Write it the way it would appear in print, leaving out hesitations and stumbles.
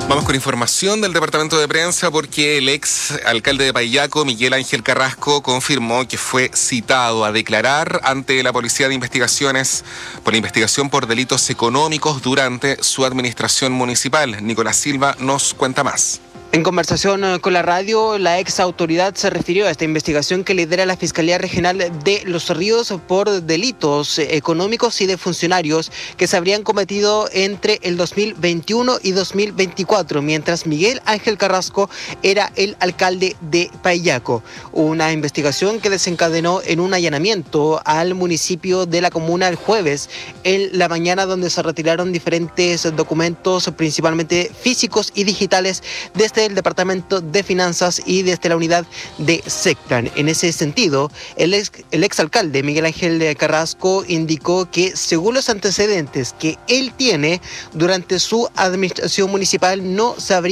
Vamos con información del departamento de prensa porque el ex alcalde de Payaco, Miguel Ángel Carrasco, confirmó que fue citado a declarar ante la Policía de Investigaciones por la investigación por delitos económicos durante su administración municipal. Nicolás Silva nos cuenta más. En conversación con la radio, la ex autoridad se refirió a esta investigación que lidera la Fiscalía Regional de Los Ríos por delitos económicos y de funcionarios que se habrían cometido entre el 2021 y 2024, mientras Miguel Ángel Carrasco era el alcalde de Payaco. Una investigación que desencadenó en un allanamiento al municipio de la comuna el jueves en la mañana, donde se retiraron diferentes documentos, principalmente físicos y digitales, desde el Departamento de Finanzas y desde la unidad de SECPLAN. En ese sentido, el exalcalde Miguel Ángel Carrasco indicó que, según los antecedentes que él tiene durante su administración municipal, no se habría